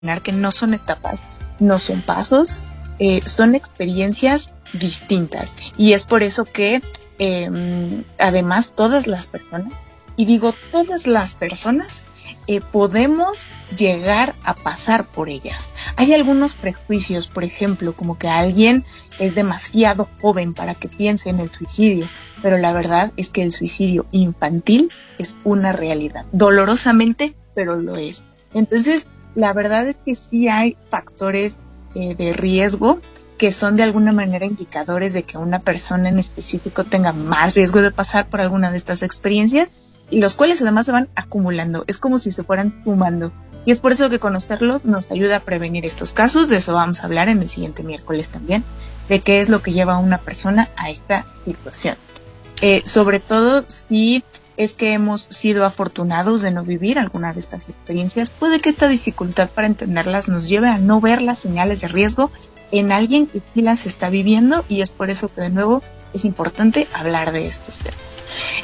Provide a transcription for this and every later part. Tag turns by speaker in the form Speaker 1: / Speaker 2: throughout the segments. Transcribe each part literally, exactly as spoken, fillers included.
Speaker 1: que no son etapas, no son pasos, eh, son experiencias distintas. Y es por eso que eh, además todas las personas, y digo todas las personas, eh, podemos llegar a pasar por ellas. Hay algunos prejuicios, por ejemplo, como que alguien es demasiado joven para que piense en el suicidio, pero la verdad es que el suicidio infantil es una realidad, dolorosamente, pero lo es. Entonces, la verdad es que sí hay factores eh, de riesgo que son de alguna manera indicadores de que una persona en específico tenga más riesgo de pasar por alguna de estas experiencias, y los cuales además se van acumulando, es como si se fueran sumando. Y es por eso que conocerlos nos ayuda a prevenir estos casos. De eso vamos a hablar en el siguiente miércoles también, de qué es lo que lleva a una persona a esta situación. Eh, sobre todo si es que hemos sido afortunados de no vivir alguna de estas experiencias, puede que esta dificultad para entenderlas nos lleve a no ver las señales de riesgo en alguien que sí las está viviendo, y es por eso que de nuevo es importante hablar de estos temas.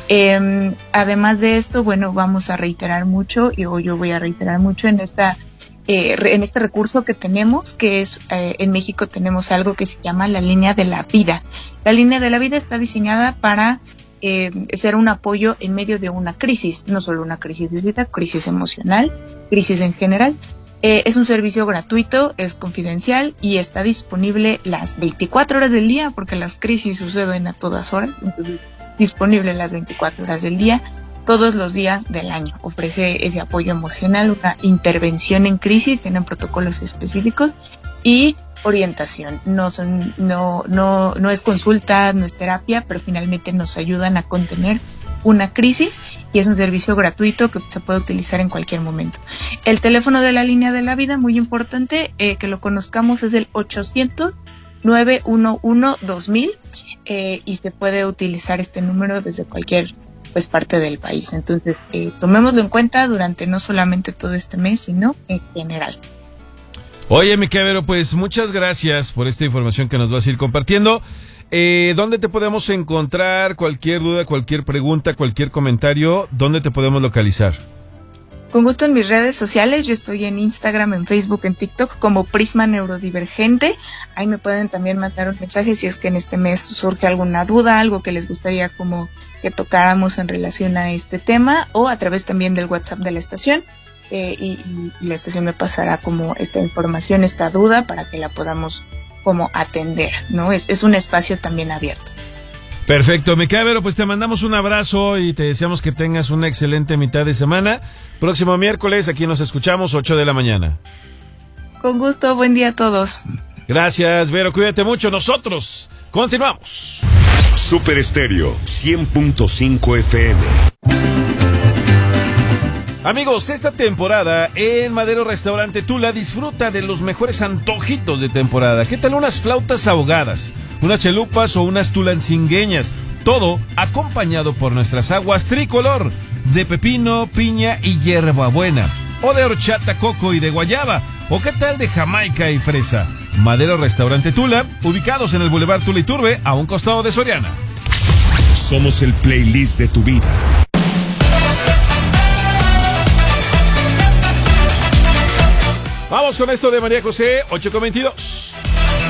Speaker 1: Eh, además de esto, bueno, vamos a reiterar mucho, y yo voy a reiterar mucho en esta eh, en este recurso que tenemos, que es eh, en México tenemos algo que se llama la línea de la vida. La línea de la vida está diseñada para eh, ser un apoyo en medio de una crisis, no solo una crisis de vida, crisis emocional, crisis en general. Eh, es un servicio gratuito, es confidencial y está disponible las veinticuatro horas del día, porque las crisis suceden a todas horas, entonces disponible las veinticuatro horas del día, todos los días del año. Ofrece ese apoyo emocional, una intervención en crisis, tienen protocolos específicos y orientación. No son, no, no, no es consulta, no es terapia, pero finalmente nos ayudan a contener una crisis, y es un servicio gratuito que se puede utilizar en cualquier momento. El teléfono de la línea de la vida, muy importante eh, que lo conozcamos, es el ochocientos, nueve uno uno, dos mil, eh, y se puede utilizar este número desde cualquier pues parte del país. Entonces, eh, tomémoslo en cuenta durante no solamente todo este mes, sino en general.
Speaker 2: Oye, mi Vero, pues muchas gracias por esta información que nos vas a ir compartiendo. Eh, ¿Dónde te podemos encontrar? Cualquier duda, cualquier pregunta, cualquier comentario, ¿dónde te podemos localizar?
Speaker 1: Con gusto en mis redes sociales. Yo estoy en Instagram, en Facebook, en TikTok como Prisma Neurodivergente. Ahí me pueden también mandar un mensaje si es que en este mes surge alguna duda, algo que les gustaría como que tocáramos en relación a este tema, o a través también del WhatsApp de la estación. Eh, y, y la estación me pasará como esta información, esta duda, para que la podamos como atender, ¿no? Es, es un espacio también abierto.
Speaker 2: Perfecto, mi Vero, pues te mandamos un abrazo y te deseamos que tengas una excelente mitad de semana. Próximo miércoles aquí nos escuchamos, ocho de la mañana.
Speaker 1: Con gusto, buen día a todos.
Speaker 2: Gracias, Vero, cuídate mucho. Nosotros continuamos.
Speaker 3: Super Estéreo cien punto cinco F M.
Speaker 2: Amigos, esta temporada en Madero Restaurante Tula disfruta de los mejores antojitos de temporada. ¿Qué tal unas flautas ahogadas, unas chelupas o unas tulancingueñas? Todo acompañado por nuestras aguas tricolor de pepino, piña y hierbabuena, o de horchata, coco y de guayaba, o qué tal de jamaica y fresa. Madero Restaurante Tula, ubicados en el Boulevard Tula Iturbe, a un costado de Soriana.
Speaker 3: Somos el playlist de tu vida.
Speaker 2: Vamos con esto de María José, ocho con veintidós.